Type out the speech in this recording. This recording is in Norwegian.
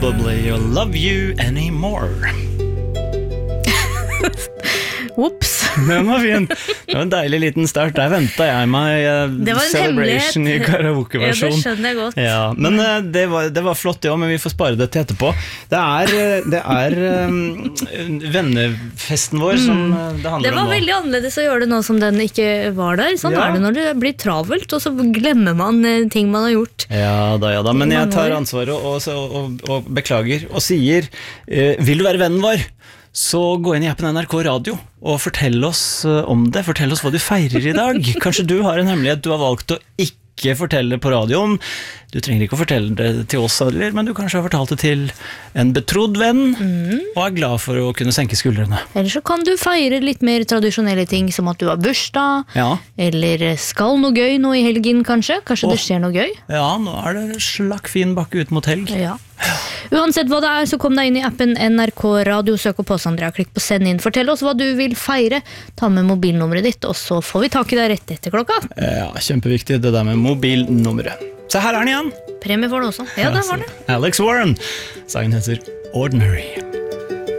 Probably love you anymore. Whoops. Den var fin. Det var en deilig liten start. Der ventet jeg meg Celebration i karaoke-versjon. Ja, det skjønner jeg godt. Ja, men det var flott det også, men vi får spare det til etterpå. Det er vennefesten vår som det handler om nå. Det var veldig annerledes å gjøre det nå som den ikke var der. Sånn er det når det blir travelt, og så glemmer man ting man har gjort. Ja da, men jeg tar ansvaret og beklager, og sier, vil du være vennen vår? Så gå inn i appen NRK Radio og fortell oss om det. Fortell oss hva du feirer i dag. Kanskje du har en hemmelighet du har valgt å ikke fortelle på radioen. Du trenger ikke å fortelle det til oss, Adler, men du kanskje har fortalt det til en betrodd venn og er glad for å kunne senke skuldrene. Eller så kan du feire litt mer tradisjonelle ting, som at du har bursdag, eller skal noe gøy nå i helgen kanskje. Kanskje det skjer noe gøy. Ja, nå er det slakk fin bakke ut mot helg. Ja. Uansett hva det så kom deg inn i appen NRK Radio, søk opp oss, Andrea, klikk på send inn. Fortell oss hva du vil feire, ta med mobilnummeret ditt, og så får vi tak i deg rett etter klokka. Ja, kjempeviktig det der med mobilnummeret. Så her er den igjen. Premie for det også. Ja, der var det. Alex Warren. Sangen heter Ordinary.